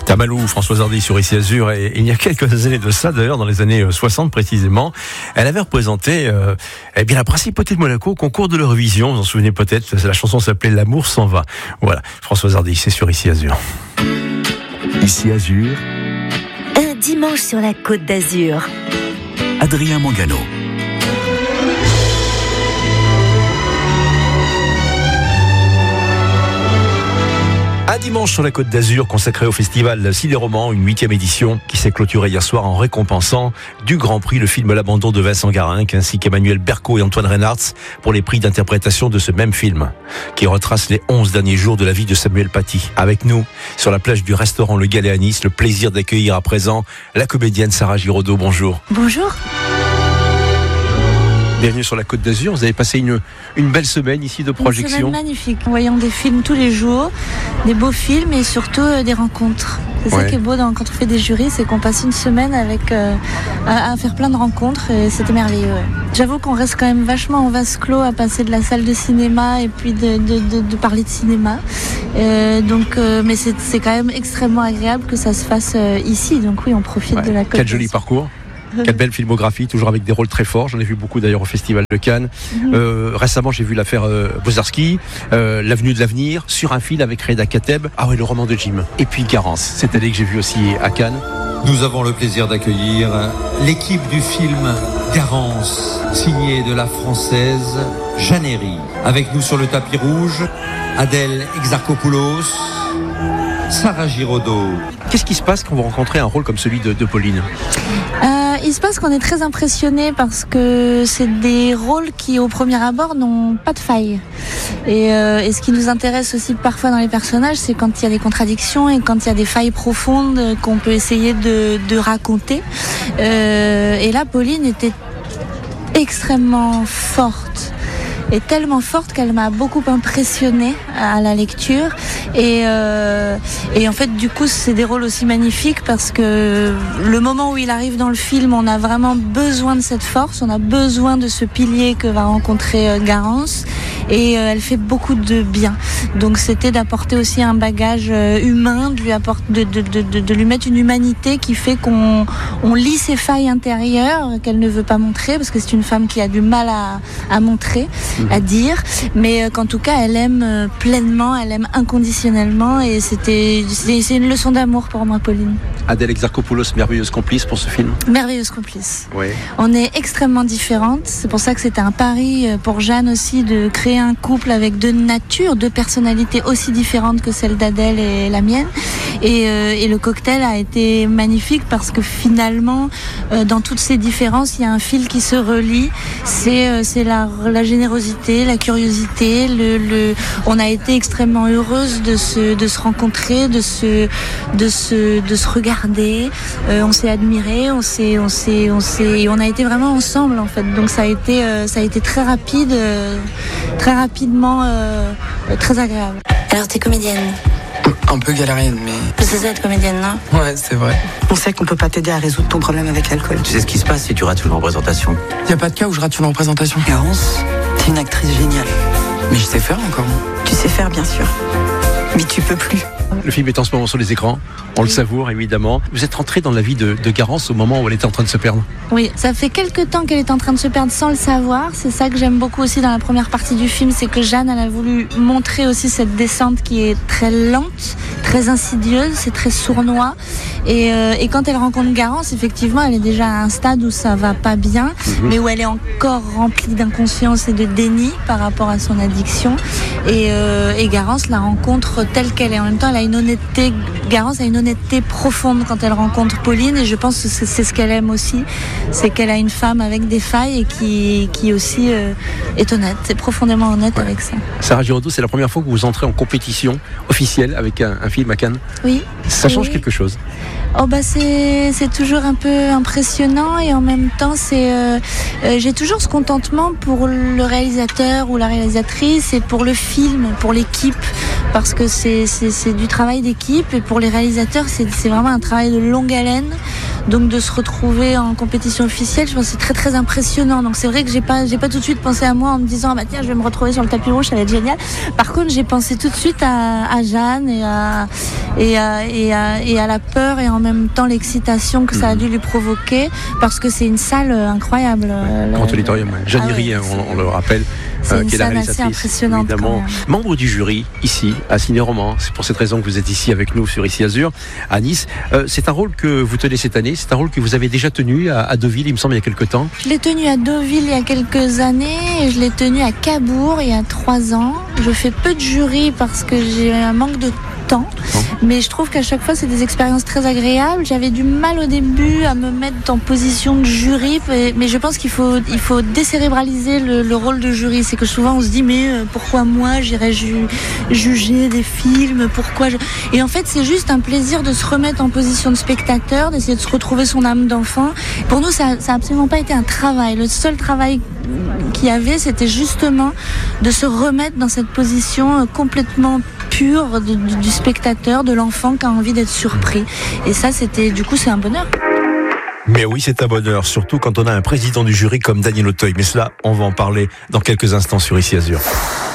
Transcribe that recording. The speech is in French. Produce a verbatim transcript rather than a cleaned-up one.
Tamalou, Françoise Hardy sur Ici Azur, et il y a quelques années de ça, d'ailleurs, dans les années soixante précisément, elle avait représenté euh, eh bien la principauté de Monaco au concours de l'Eurovision. Vous en souvenez peut-être, la chanson s'appelait L'amour s'en va. Voilà, Françoise Hardy, c'est sur Ici Azur. Ici Azur. Un dimanche sur la Côte d'Azur. Adrien Mangano. Un dimanche sur la Côte d'Azur consacré au festival Ciné-Roman, une huitième édition qui s'est clôturée hier soir en récompensant du Grand Prix le film L'Abandon de Vincent Garinck ainsi qu'Emmanuel Berco et Antoine Reinhardt pour les prix d'interprétation de ce même film qui retrace les onze derniers jours de la vie de Samuel Paty. Avec nous, sur la plage du restaurant Le Galet à Nice, le plaisir d'accueillir à présent la comédienne Sarah Giraudot. Bonjour. Bonjour. Bienvenue sur la Côte d'Azur. Vous avez passé une, une belle semaine ici de projection. Une semaine magnifique, en voyant des films tous les jours, des beaux films et surtout euh, des rencontres. C'est ouais. ça qui est beau dans, quand on fait des jurys, c'est qu'on passe une semaine avec euh, à, à faire plein de rencontres et c'était merveilleux. Ouais. J'avoue qu'on reste quand même vachement en vase clos à passer de la salle de cinéma et puis de, de, de, de parler de cinéma. Euh, donc, euh, mais c'est, c'est quand même extrêmement agréable que ça se fasse euh, ici. Donc oui, on profite ouais. de la Côte. Quel joli parcours. Quelle belle filmographie, toujours avec des rôles très forts. J'en ai vu beaucoup d'ailleurs au Festival de Cannes. Mmh. Euh, récemment, j'ai vu l'affaire euh, Bozarski, euh, L'Avenue de l'Avenir, Sur un fil avec Reda Kateb. Ah ouais, le roman de Jim. Et puis Garance, cette année que j'ai vu aussi à Cannes. Nous avons le plaisir d'accueillir l'équipe du film Garance, signée de la française Jeanne Herry. Avec nous sur le tapis rouge, Adèle Exarchopoulos, Sarah Giraudot. Qu'est-ce qui se passe quand vous rencontrez un rôle comme celui de, de Pauline ? euh, Il se passe qu'on est très impressionnés parce que c'est des rôles qui, au premier abord, n'ont pas de faille. Et, euh, et ce qui nous intéresse aussi parfois dans les personnages, c'est quand il y a des contradictions et quand il y a des failles profondes qu'on peut essayer de, de raconter. Euh, et là, Pauline était extrêmement forte. est tellement forte qu'elle m'a beaucoup impressionnée à la lecture et, euh, et en fait du coup c'est des rôles aussi magnifiques parce que le moment où il arrive dans le film, on a vraiment besoin de cette force, on a besoin de ce pilier que va rencontrer euh, Garance et euh, elle fait beaucoup de bien, donc c'était d'apporter aussi un bagage euh, humain, de lui, apporter, de, de, de, de, de lui mettre une humanité qui fait qu'on on lit ses failles intérieures qu'elle ne veut pas montrer parce que c'est une femme qui a du mal à, à montrer, à dire, mais qu'en tout cas elle aime pleinement, elle aime inconditionnellement et c'était, c'est, c'est une leçon d'amour pour moi, Pauline. Adèle Exarchopoulos, merveilleuse complice pour ce film. Merveilleuse complice. Oui. On est extrêmement différentes, c'est pour ça que c'était un pari pour Jeanne aussi de créer un couple avec deux natures, deux personnalités aussi différentes que celle d'Adèle et la mienne. Et, euh, et le cocktail a été magnifique parce que finalement, euh, dans toutes ces différences, il y a un fil qui se relie. C'est, euh, c'est la, la générosité, la curiosité. Le, le, on a été extrêmement heureuses de se, de se rencontrer, de se, de se, de se regarder. Euh, on s'est admirés, on s'est, on s'est, on s'est, et on a été vraiment ensemble en fait. Donc ça a été, euh, ça a été très rapide, euh, très rapidement, euh, très agréable. Alors t'es comédienne? Un peu galérienne, mais... C'est ça être comédienne, non? Ouais, c'est vrai. On sait qu'on peut pas t'aider à résoudre ton problème avec l'alcool. Tu sais ce qui se passe si tu rates une représentation? Y a pas de cas où je rate une représentation. Garance, t'es une actrice géniale. Mais je sais faire encore. Tu sais faire, bien sûr. Mais tu peux plus. Le film est en ce moment sur les écrans, on oui. le savoure évidemment. Vous êtes rentrée dans la vie de, de Garance au moment où elle était en train de se perdre. Oui, ça fait quelques temps qu'elle est en train de se perdre sans le savoir. C'est ça que j'aime beaucoup aussi dans la première partie du film, c'est que Jeanne, elle a voulu montrer aussi cette descente qui est très lente, très insidieuse, c'est très sournois. Et, euh, et quand elle rencontre Garance, effectivement, elle est déjà à un stade où ça va pas bien, mmh. mais où elle est encore remplie d'inconscience et de déni par rapport à son addiction. Et, euh, et Garance la rencontre telle qu'elle est. En même temps, elle a une honnêteté, Garance a une honnêteté profonde quand elle rencontre Pauline, et je pense que c'est, c'est ce qu'elle aime aussi, c'est qu'elle a une femme avec des failles et qui, qui aussi euh, est honnête, c'est profondément honnête ouais. avec ça. Sarah Giraudot, c'est la première fois que vous entrez en compétition officielle avec un, un film à Cannes. Oui. Ça change oui. quelque chose? Oh bah c'est, c'est toujours un peu impressionnant et en même temps c'est, euh, euh, j'ai toujours ce contentement pour le réalisateur ou la réalisatrice et pour le film, pour l'équipe, parce que c'est, c'est, c'est du travail d'équipe et pour les réalisateurs c'est, c'est vraiment un travail de longue haleine. Donc de se retrouver en compétition officielle, je pense que c'est très très impressionnant. Donc c'est vrai que j'ai pas, j'ai pas tout de suite pensé à moi en me disant, ah bah tiens, je vais me retrouver sur le tapis rouge, ça va être génial. Par contre, j'ai pensé tout de suite à, à Jeanne et à, et, à, et, à, et à la peur et en même temps l'excitation que ça a dû lui provoquer, parce que c'est une salle incroyable. Ouais, Grand auditorium, ouais. Jeanne Herry, ah ouais, on, on le rappelle. C'est euh, une qui est salle assez impressionnante. Évidemment, membre du jury ici à Ciné-Roman. C'est pour cette raison que vous êtes ici avec nous sur Ici Azur à Nice. Euh, c'est un rôle que vous tenez cette année. C'est un rôle que vous avez déjà tenu à, à Deauville, il me semble, il y a quelques temps. Je l'ai tenu à Deauville il y a quelques années et je l'ai tenu à Cabourg il y a trois ans. Je fais peu de jury parce que j'ai un manque de temps, mais je trouve qu'à chaque fois c'est des expériences très agréables. J'avais du mal au début à me mettre en position de jury, mais je pense qu'il faut, il faut décérébraliser le, le rôle de jury. C'est que souvent on se dit mais pourquoi moi j'irais ju- juger des films, pourquoi je... Et en fait c'est juste un plaisir de se remettre en position de spectateur, d'essayer de se retrouver son âme d'enfant. Pour nous ça n'a absolument pas été un travail. Le seul travail qu'il y avait, c'était justement de se remettre dans cette position complètement pure de, du, du spectateur, de l'enfant qui a envie d'être surpris. Et ça, c'était, du coup, c'est un bonheur. Mais oui, c'est un bonheur, surtout quand on a un président du jury comme Daniel Auteuil. Mais cela, on va en parler dans quelques instants sur Ici Azur.